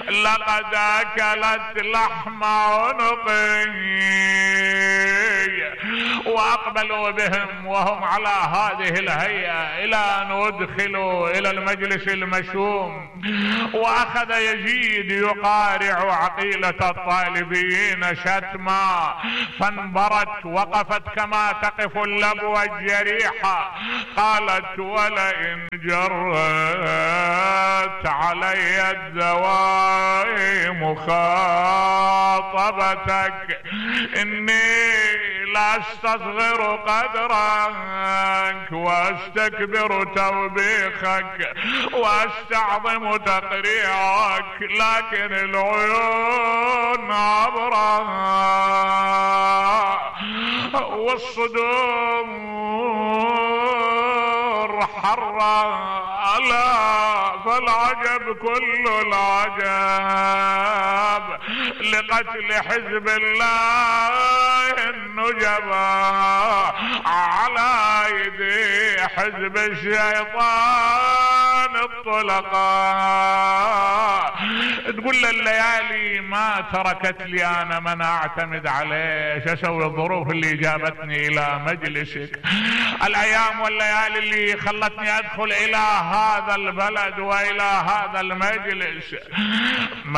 لقد أكلت لحم عنقي. وأقبلوا بهم وهم على هذه الهيئة إلى أن أدخلوا إلى المجلس المشؤوم. وأخذ يزيد يقارع عقيلة الطالبيين شتما، فانبرت وقفت كما تقف اللبوة الجريحة. قالت: ولئن جرت علي الدواء مخاطبتك إني لا استصغر قدرك واستكبر توبيخك واستعظم تقريعك، لكن العيون عبرها والصدور حرة. ألا فالعجب كل العجب لقتل حزب الله النجبا على يدي حزب الشيطان الطلقاء. تقول الليالي ما تركت لي أنا من أعتمد عليه، شو أسوي؟ الظروف اللي جابتني إلى مجلسك، الأيام والليالي اللي خلتني أدخل إلى هذا البلد وإلى هذا المجلس.